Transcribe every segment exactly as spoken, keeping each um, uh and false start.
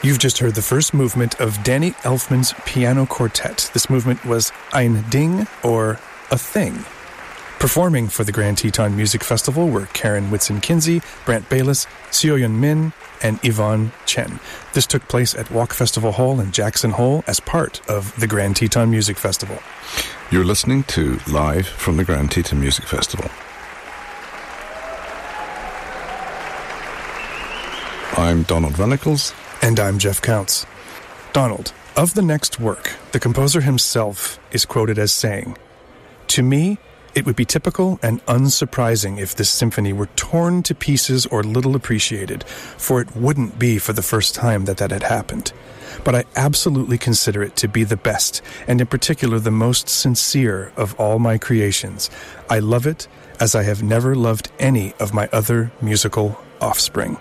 You've just heard the first movement of Danny Elfman's piano quartet. This movement was Ein Ding, or A Thing. Performing for the Grand Teton Music Festival were Karen Whitson-Kinsey, Brant Baylis, Seoyeon Min, and Yvonne Chen. This took place at Walk Festival Hall in Jackson Hole as part of the Grand Teton Music Festival. You're listening to Live from the Grand Teton Music Festival. I'm Donald Venables. And I'm Jeff Counts. Donald, of the next work, the composer himself is quoted as saying, "To me, it would be typical and unsurprising if this symphony were torn to pieces or little appreciated, for it wouldn't be for the first time that that had happened. But I absolutely consider it to be the best, and in particular the most sincere of all my creations. I love it as I have never loved any of my other musical offspring."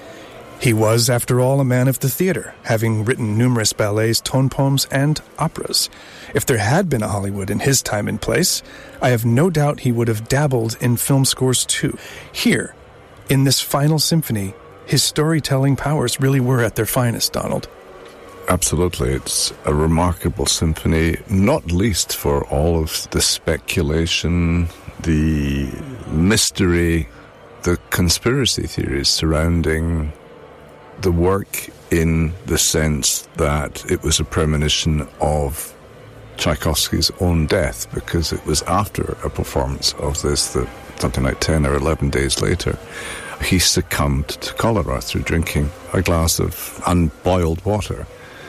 He was, after all, a man of the theater, having written numerous ballets, tone poems, and operas. If there had been a Hollywood in his time and place, I have no doubt he would have dabbled in film scores too. Here, in this final symphony, his storytelling powers really were at their finest, Donald. Absolutely. It's a remarkable symphony, not least for all of the speculation, the mystery, the conspiracy theories surrounding the work, in the sense that it was a premonition of Tchaikovsky's own death, because it was after a performance of this that something like ten or eleven days later he succumbed to cholera through drinking a glass of unboiled water.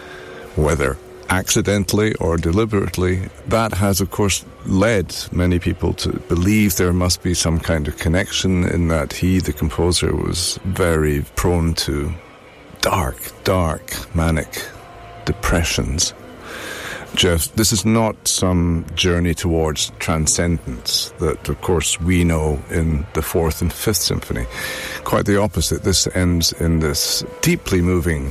Whether accidentally or deliberately, that has of course led many people to believe there must be some kind of connection, in that he, the composer, was very prone to dark, dark, manic depressions. Jeff, this is not some journey towards transcendence that, of course, we know in the Fourth and Fifth Symphony. Quite the opposite. This ends in this deeply moving,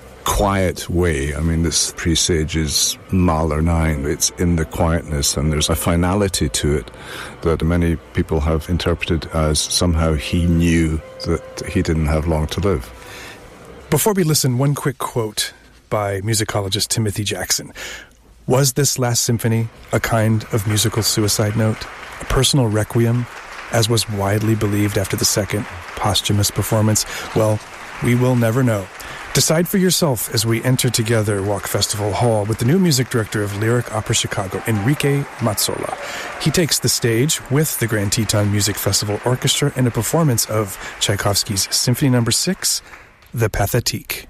quiet way. I mean, this presages Mahler nine. It's in the quietness, and there's a finality to it that many people have interpreted as somehow he knew that he didn't have long to live. Before we listen, one quick quote by musicologist Timothy Jackson. Was this last symphony a kind of musical suicide note, a personal requiem, as was widely believed after the second posthumous performance? Well, we will never know. Decide for yourself as we enter together Walk Festival Hall with the new music director of Lyric Opera Chicago, Enrique Mazzola. He takes the stage with the Grand Teton Music Festival Orchestra in a performance of Tchaikovsky's Symphony Number six, The Pathétique.